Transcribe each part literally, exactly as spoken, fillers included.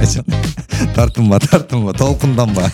тартынба тартынба толкунданба.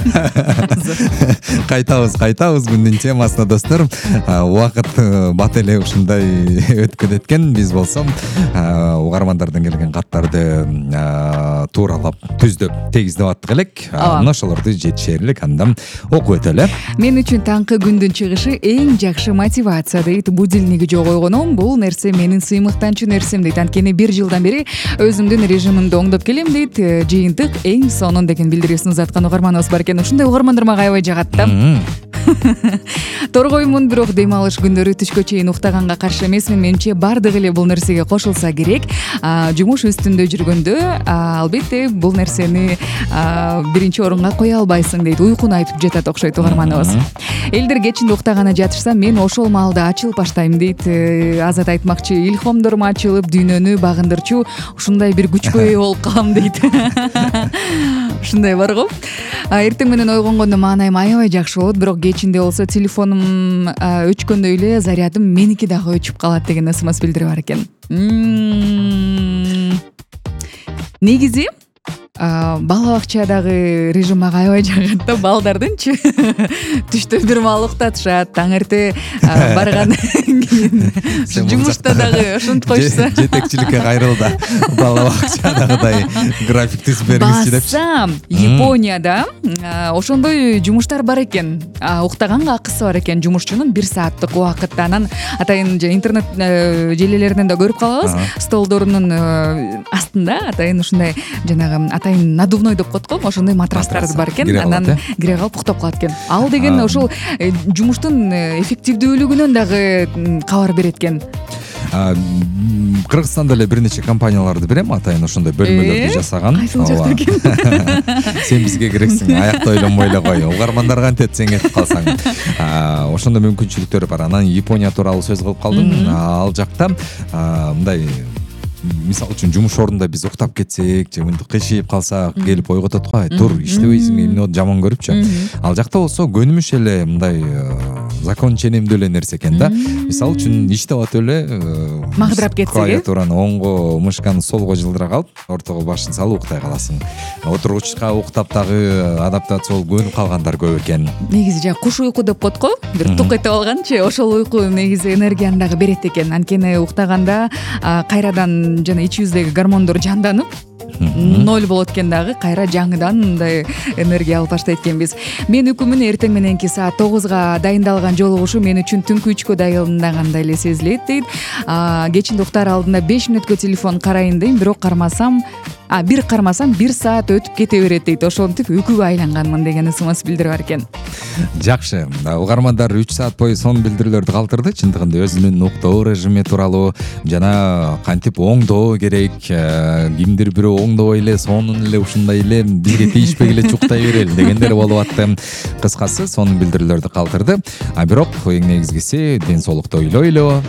Кайтабыз кайтабыз күндүн темасына достор. Убакыт бат эле ушундай өткөн экен. Биз болсо угармандардан келген каттарды тууралап түздөп тегиздеп аттык элек. Мына ошолорду жетишерлик андан окуп өтөлү. Мен үчүн таңкы күндүн чыгышы эң жакшы мотивация дейт. Будильниги жок койгонум, бул нерсе менин сыймыктанчу нерсем дейт. Анткени бир жылдан бери өзүмдүн режимимди оңдоп келем дейт. Жыйынтык эң сонун деген билдирүүсүн узаткан угарманыбыз бар экен. Ушундай угармандар мага аябай жагат да. Торгоймун, бирок дем алыш күндөрү түшкө чейин уктаганга каршы эмесмин. Менимче бардык эле бул нерсеге кошулса керек. Жумуш үстүндө жүргөндө албетте бул нерсени биринчи орунга кое албайсың дейт. Уйкуну айтып жатат окшойт угарманыбыз. Элдер кечинде уктаганы жатышса, мен ошол маалда ачылып баштайм дейт. Азат айтмакчы, илхомдорум ачылып, дүйнөнү багындырчу ушундай бир күчкө ээ болуп калам дейт. Ушундай бар го. Эртең менен ойгонгондо маанайым аябай жакшы болот, бирок кечинде болсо телефонум өчкөндөй эле зарядым меники дагы өчүп калат деген смс билдирип бар экен. Негизи бала бакчадагы режим мага аябай жагат да. Балдардынчы түштө бир маал уктатышат, таң эрте барган кийин жумушта дагы ошентип койшса, жетекчиликке кайрылды. Бала бакчадагыдай график түзүп бергиңизчи депчи. Бассам Японияда ошондой жумуштар бар экен. Уктаганга акысы бар экен жумушчунун бир сааттык убакытта. Анан атайын интернет желелеринен да көрүп калабыз. Столдорунун астында атайын ушундай жанагы надувной деп коет го, ошондой матрастар бар экен. Анан кире калып уктап калат экен. Ал деген ошол жумуштун эффективдүүлүгүнөн дагы кабар берет экен. Кыргызстанда эле бир нече компанияларды билем, атайын ошондой бөлмөлөрдү жасаган. Кайсыл жакта экен? Сен бизге керексиң, аякта ойлонбой эле кой. Угармандарга антет сен кетип калсаң. Ошондой мүмкүнчүлүктөр бар. Анан Япония тууралуу сөз кылып калдым. Ал жакта мындай, мисалы үчүн жумуш ордунда биз уктап кетсек же мынтип кыйшыйып калсак, келип ойготот го, тур иштебейсиңби, эмне жаман көрүпчү. Ал жакта болсо көнүмүш эле мындай закон ченемдүү эле нерсе экен да. Мисалы үчүн иштеп атып эле магдырап кетсек, клавиатураны оңго, мышканы солго жылдыра калып, ортого башын салып уктай каласың. Отургучка уктап дагы адаптация болуп көнүп калгандар көп экен. Негизи жа куш уйку деп коет го, бир тук этип алганчы, ошол уйку негизи энергияны дагы берет экен. Анткени уктаганда кайрадан жана ичибиздеги гормондор жанданып, ноль болот экен дагы, кайра жаңыдан мындай энергия алып баштайт экенбиз. Мен үкүмүн эртең мененки саат тогузга дайындалган жолугушуу мен үчүн түнкү үчкө дайындагандай эле сезилет дейт. Кечинде уктар алдында беш мүнөткө телефон карайын дейм, бирок кармасам А бир кармасам бир саат өтүп кете берет дейт. Ошентип үкүгө айланганмын деген смс билдирип бар экен. Жакшы. Угармандар үч саат бою сонун билдирүүлөрдү калтырды. Чындыгында өзүнүн уктоо режими тууралуу жана кантип оңдоо керек, кимдир бирөө оңдобой эле сонун эле ушундай эле бизге тийишпей эле чуктай берели дегендер болуп атты. Кыскасы сонун билдирүүлөрдү калтырды. А бирок эң негизгиси ден соолукту ойлойлу,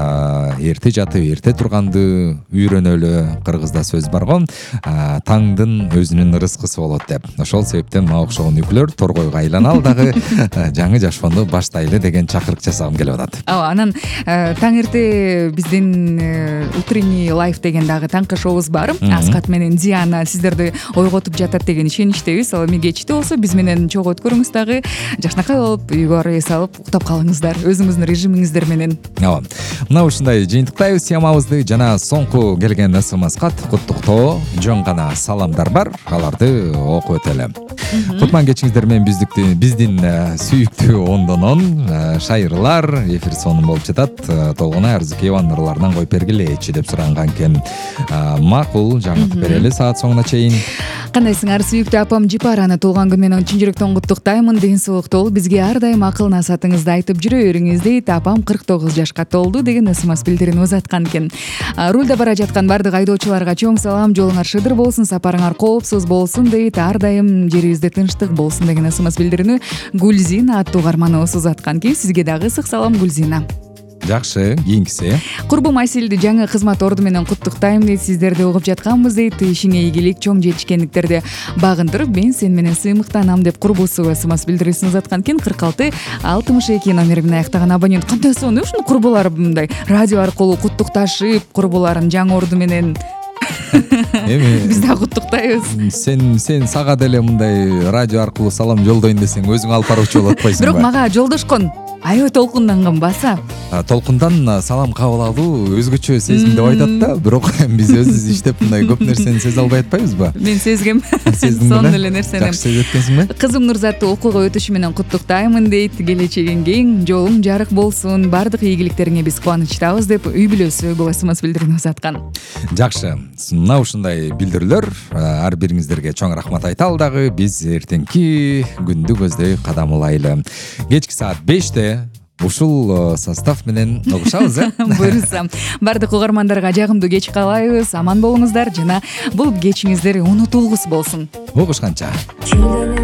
эрте жатып эрте турганды үйрөнөлү. Кыргызда сөз бар го. Таңдын өзүнүн рызкысы болот деп. Ошол себептен мага окшогон үкүлөр торгойго айланалы дагы жаңы жашоону баштайлы деген чакырык жасагым келип атат. Ооба, анан таң эрте биздин утренний лайф деген дагы таңкы шоубуз бар. Аскат менен Диана сиздерди ойготуп жатат деген ишеничтебиз. Ал эми кечте болсо биз менен чогуу өткөрүңүз дагы, жакшынакай болуп, үйгө барып эс алып уктап калыңыздар өзүңүздүн режимиңиздер менен. Ооба. Мына ушундай жыйынтыктайбыз темабызды. Жана соңку келген смс кат куттуктоо жөн гана саламдар бар, аларды окуп өтөлү. Кутман кечиңиздер менен биздин биздин сүйүктүү ондонон шайырлар эфир сонун болуп жатат. Толгонай Арзыкеева нурларынан коюп бергилечи деп суранган экен. Макул, жаңыртып берели саат соңуна чейин. Кандайсыңар сүйүктүү апам Жипараны туулган күн менен чын жүрөктөн куттуктаймын. Ден соолуктуу болуп, бизге ар дайым акыл насаатыңызды айтып жүрө бериңиз дейт. Апам кырк тогуз жашка толду деген смс билдирүүнү узаткан экен. Рулда бара жаткан бардык айдоочуларга чоң салам, жолуңар шыдыр болсун, сапарыңар коопсуз болсун дейт. Ар дайым жерибизде тынчтык болсун деген смс билдирүүнү Гүлзина аттуу угарманыбыз узаткан экен. Сизге дагы ысык салам Гүлзина. Жакшы, кийинкиси. Курбум Айселди жаңы кызмат орду менен куттуктайм дейт. Сиздерди угуп жатканбыз дейт. Ишиңе ийгилик, чоң жетишкендиктерди багындырып, мен сен менен сыймыктанам деп курбусу смс билдирүүсүн узаткан экен. кырк алты алтымыш эки номери менен аяктаган абонент. Кандай сонун ушул курбулар мындай радио аркылуу куттукташып, курбуларын жаңы орду менен эми биз дагы куттуктайбыз. сен сен сага деле мындай радио аркылуу салам жолдойн десең өзүң алып баруучу болуп атпайсыңбы? Бирок мага жолдошкон аябай толкунданган баса. Толкундан салам кабыл алуу өзгөчө сезим деп айтат да, бирок биз өзүбүз иштеп мындай көп нерсени сезе албай атпайбызбы? Мен сезгем. Сездиңби? Сонун эле нерсени. Жакшы сезип эткенсиңби? Кызым Нурзатты окууга өтүшү менен куттуктаймын дейт. Келечегиң кең, жолуң жарык болсун, баардык ийгиликтериңе биз кубанычтабыз деп үй бүлөсү басмасы билдирүүнү узаткан. Жакшы, мына ушундай билдирүүлөр ар бириңиздерге чоң рахмат айталы дагы. Биз эртеңки күндү көздөй кадам улайлы. Кечки саат беште ушул состав менен угушабыз, э? Буюрса, баардык угармандарга жагымдуу кеч каалайбыз. Аман болуңуздар жана бул кечиңиздер унутулгус болсун. Угушканча.